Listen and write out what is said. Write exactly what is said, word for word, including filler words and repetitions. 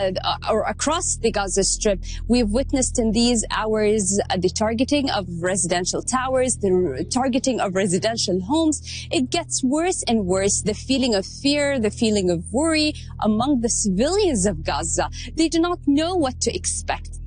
uh, or across the Gaza Strip. We've witnessed in these hours uh, the targeting of residential towers, the targeting of residential homes. It gets worse and worse. The feeling of fear, the feeling of worry among the civilians of Gaza. They do not know what to expect.